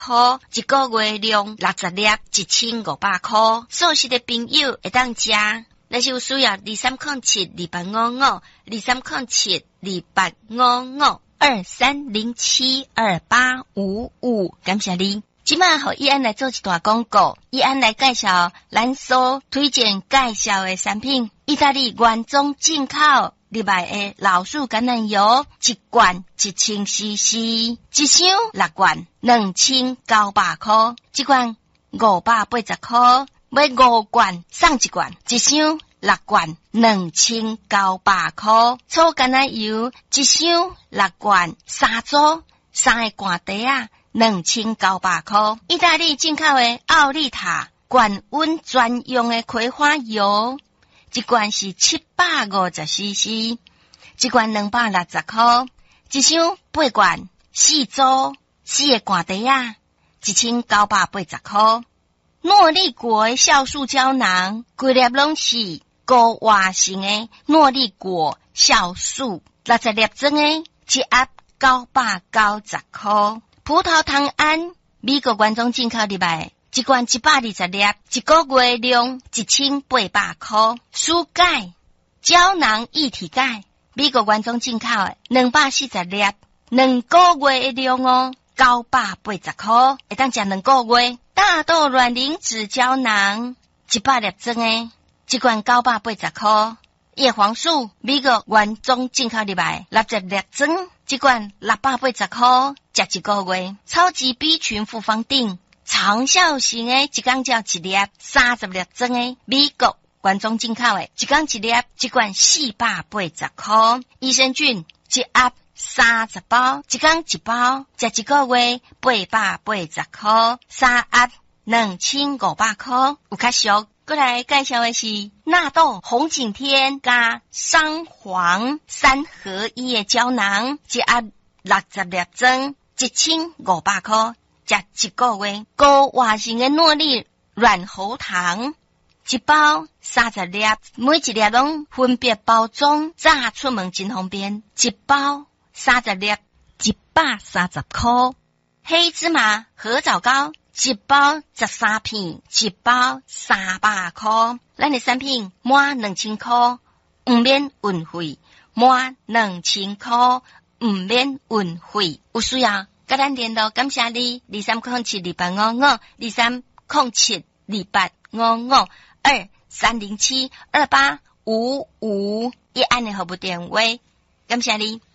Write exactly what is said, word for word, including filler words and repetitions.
块，一个月量六十粒，一千五百块。熟悉的朋友会当食。若是有需要，二三零七二八五五，二三零七二八五五，二三零七二八五五，感谢你。今晚和易安来做一段广告，易安来介绍咱所推荐介绍的产品，意大利原装进口入来的老树橄榄油，一罐一千 C C， 一箱六罐两千九百块，一罐五百八十块，买五罐送一罐，一箱六罐两千九百块，粗橄榄油一箱六罐三组三个罐底啊。两千九百块，意大利进口的奥利塔高温专用的葵花油，一罐是七百五十 C C， 一罐两百六十块，一箱八罐四组四个罐底啊，一千九百八十块。诺丽果的酵素胶囊，规粒拢是高活性的诺丽果酵素，六十粒装的，一盒九百九十块。葡萄糖胺，美国原装进口入来，一罐一百二十粒，一个月量一千八百块。舒钙胶囊一体钙，美国原装进口的，两百四十粒，两个月的量哦，九百八十块，会当食两个月。大豆卵磷脂胶囊，一百粒装的，一罐九百八十块。叶黄素，美国原装进口入来，六十粒装。一罐六百八十块，食一个月。超级 B 群复方定，长效型的，一缸叫一粒，三十粒装的，美国原装进口的，一缸一粒，一罐四百八十块。益生菌一盒三十包，一缸一包，食一个月八百八十块，三盒两千五百块，有较俗。过来介绍的是纳豆红景天加桑黄三合一的胶囊，一盒六十粒装，一千五百块，食一个月。高活性的诺丽软喉糖，一包三十粒，每一粒拢分别包装，炸出门真方便。一包三十粒，一百三十块。黑芝麻合枣糕，一包十三片，一包三百块。咱的产品满两千块，唔免运费；满两千块，唔免运费。有需要跟咱联络，感谢你。二三零七二八五五，二三零七二八五五，二三零七二八五五，一按的服务电话，感谢你。